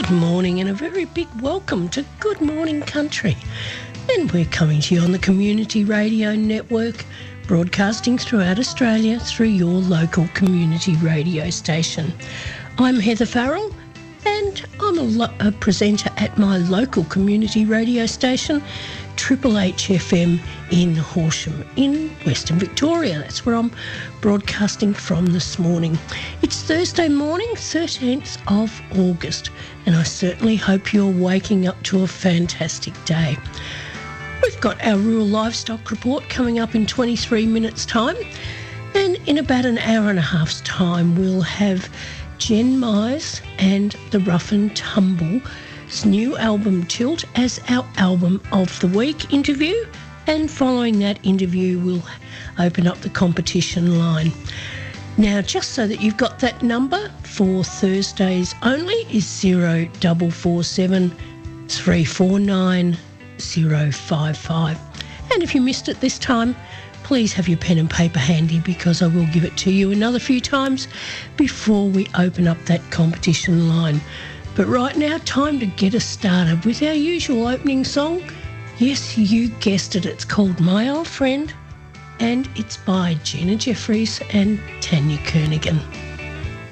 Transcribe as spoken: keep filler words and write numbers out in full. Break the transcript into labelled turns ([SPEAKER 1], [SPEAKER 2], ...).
[SPEAKER 1] Good morning and a very big welcome to Good Morning Country. And we're coming to you on the Community Radio Network, broadcasting throughout Australia through your local community radio station. I'm Heather Farrell and I'm a, lo- a presenter at my local community radio station, Triple H F M in Horsham in Western Victoria. That's where I'm broadcasting from this morning. It's Thursday morning, thirteenth of August, and I certainly hope you're waking up to a fantastic day. We've got our rural livestock report coming up in twenty-three minutes time, and in about an hour and a half's time we'll have Jen Mize and the Rough and Tumble's new album Tilt as our album of the week interview, and following that interview we'll open up the competition line. Now, just so that you've got that number for Thursdays only is zero four four seven three four nine zero five five. And if you missed it this time, please have your pen and paper handy because I will give it to you another few times before we open up that competition line. But right now, time to get us started with our usual opening song. Yes, you guessed it, it's called My Old Friend, and it's by Gina Jeffries and Tanya Kernaghan.